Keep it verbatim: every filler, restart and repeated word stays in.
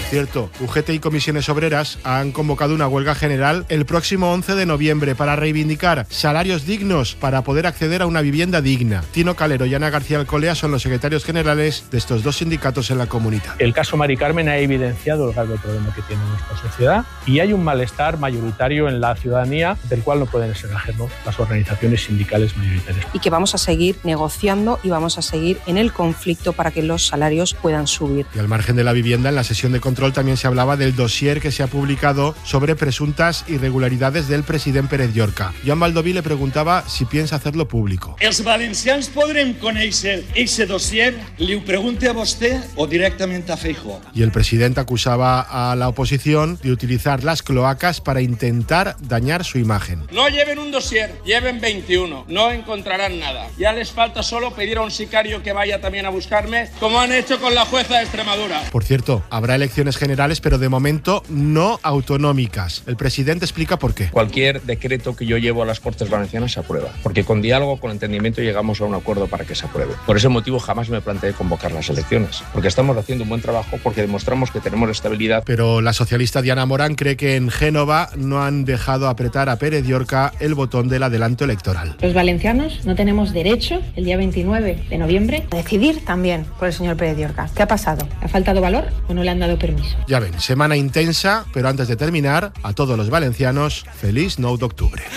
cierto, U G T y Comisiones Obreras han convocado una huelga general el próximo once de noviembre para reivindicar salarios dignos para poder acceder a una vivienda digna. Tino Calero y Ana García Alcolea son los secretarios generales de estos dos sindicatos en la comunidad. El caso Mari Carmen ha evidenciado el grave problema que tiene nuestra sociedad y hay un malestar mayoritario en la ciudadanía del cual no pueden ser ajenos las organizaciones sindicales mayoritarias. Y que vamos a seguir negociando y vamos a seguir en el conflicto para que los salarios puedan subir. Y al margen de la vivienda, en la sesión de control también se hablaba del dossier que se ha publicado sobre presuntas irregularidades del presidente Pérez Llorca. Joan Baldoví le preguntaba si piensa hacerlo público. Els valencians podrem conèixer ese dossier? Li ho pregunte a vostè o directament a Feijóo. Y el presidente acusaba a la oposición de utilizar las cloacas para intentar dañar su imagen. No lleven un dossier, lleven veintiuno. No encontrarán nada. Ya les falta solo pedir a un sicario que vaya también a buscarme, como han hecho con la jueza de Extremadura. Por cierto, habrá elecciones generales, pero de momento no autonómicas. El presidente explica por qué. Cualquier decreto que yo llevo a las Cortes Valencianas se aprueba, porque con diálogo, con entendimiento llegamos a un acuerdo para que se apruebe. Por ese motivo jamás me planteé convocar las elecciones, porque estamos haciendo un buen trabajo, porque demostramos que tenemos estabilidad. Pero la socialista Diana Morán cree que en Génova no han dejado apretar a Pérez Llorca el botón del adelanto electoral. Los valencianos no tenemos derecho el día veintinueve de noviembre a decidir también por el señor Pérez Llorca. ¿Qué ha pasado? ¿Ha faltado valor o no le han dado permiso? Ya ven, semana intensa, pero antes de terminar, a todos los valencianos, feliz nou d'octubre.